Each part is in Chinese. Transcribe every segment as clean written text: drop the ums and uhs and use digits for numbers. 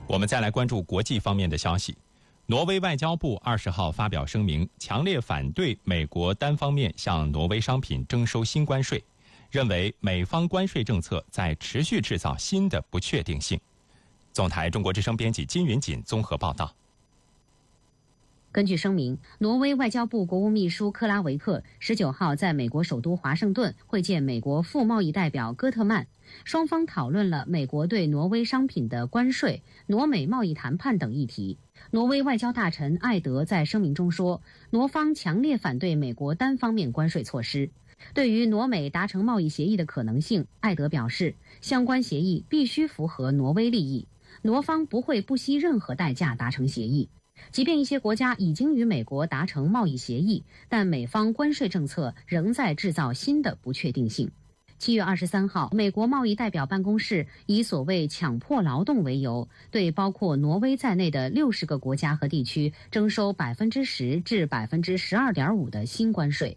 我们再来关注国际方面的消息。挪威外交部20号发表声明，强烈反对美国单方面向挪威商品征收新关税，认为美方关税政策在持续制造新的不确定性。总台中国之声编辑金云锦综合报道。 根据声明，挪威外交部国务秘书克拉维克19号在美国首都华盛顿会见美国副贸易代表戈特曼，双方讨论了美国对挪威商品的关税、挪美贸易谈判等议题。挪威外交大臣艾德在声明中说，挪方强烈反对美国单方面关税措施。对于挪美达成贸易协议的可能性，艾德表示，相关协议必须符合挪威利益，挪方不会不惜任何代价达成协议。即便一些国家已经与美国达成贸易协议，但美方关税政策仍在制造新的不确定性。7月23号，美国贸易代表办公室以所谓强迫劳动为由，对包括挪威在内的60个国家和地区征收10%至12.5%的新关税。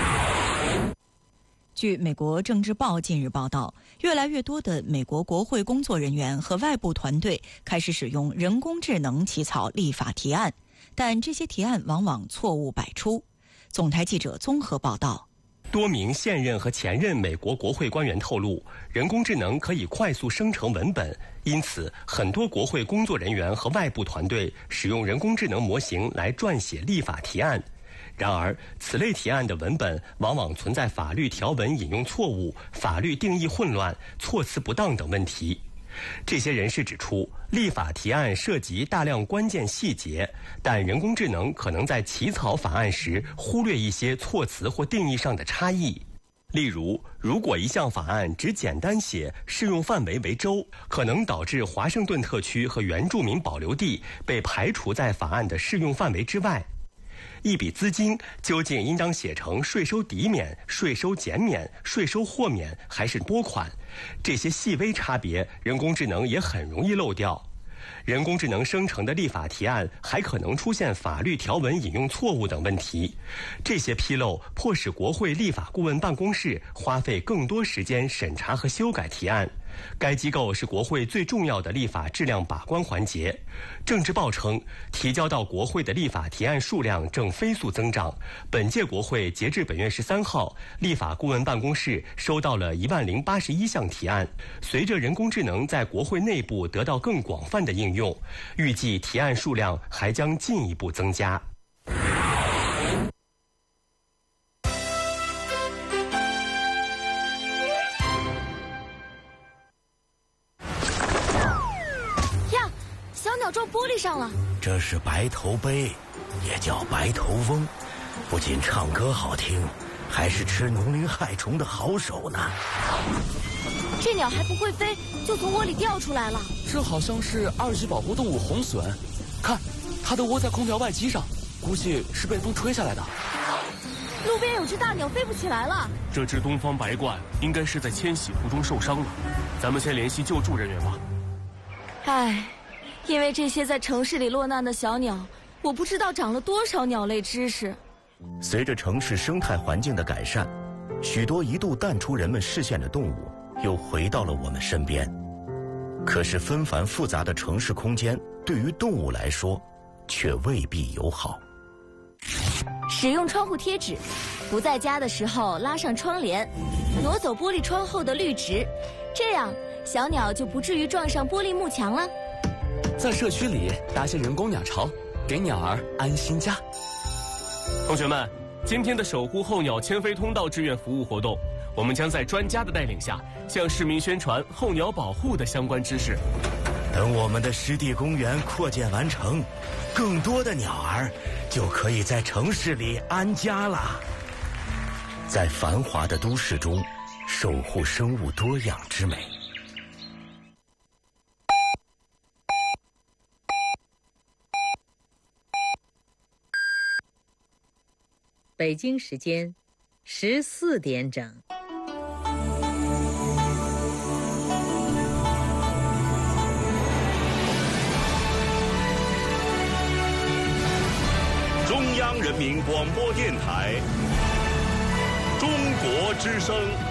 据美国政治报近日报道，越来越多的美国国会工作人员和外部团队开始使用人工智能起草立法提案，但这些提案往往错误百出。总台记者综合报道。 多名现任和前任美国国会官员透露，人工智能可以快速生成文本，因此很多国会工作人员和外部团队使用人工智能模型来撰写立法提案。然而，此类提案的文本往往存在法律条文引用错误、法律定义混乱、措辞不当等问题。这些人士指出，立法提案涉及大量关键细节，但人工智能可能在起草法案时忽略一些措辞或定义上的差异。例如，如果一项法案只简单写适用范围为州，可能导致华盛顿特区和原住民保留地被排除在法案的适用范围之外。一笔资金究竟应当写成税收抵免、税收减免、税收豁免还是拨款？这些细微差别，人工智能也很容易漏掉。人工智能生成的立法提案还可能出现法律条文引用错误等问题。这些纰漏迫使国会立法顾问办公室花费更多时间审查和修改提案。该机构是国会最重要的立法质量把关环节。政治报称，提交到国会的立法提案数量正飞速增长。本届国会截至本月13号，立法顾问办公室收到了10081项提案。随着人工智能在国会内部得到更广泛的应用，预计提案数量还将进一步增加。 撞玻璃上了， 这是白头鹎，也叫白头翁，不仅唱歌好听，还是吃农林害虫的好手呢。 这鸟还不会飞，就从窝里掉出来了。 这好像是2级保护动物红隼，看，它的窝在空调外机上，估计是被风吹下来的。 路边有只大鸟飞不起来了。 这只东方白鹳应该是在迁徙途中受伤了，咱们先联系救助人员吧。 唉。因为这些在城市里落难的小鸟，我不知道长了多少鸟类知识。 随着城市生态环境的改善，许多一度淡出人们视线的动物又回到了我们身边。可是纷繁复杂的城市空间对于动物来说却未必友好。 使用窗户贴纸，不在家的时候拉上窗帘，挪走玻璃窗后的绿植，这样小鸟就不至于撞上玻璃幕墙了。 在社区里搭些人工鸟巢，给鸟儿安心家。 同学们，今天的守护候鸟迁飞通道志愿服务活动，我们将在专家的带领下，向市民宣传候鸟保护的相关知识。 等我们的湿地公园扩建完成，更多的鸟儿就可以在城市里安家了。在繁华的都市中，守护生物多样之美。 北京时间14点整。 中央人民广播电台，中国之声。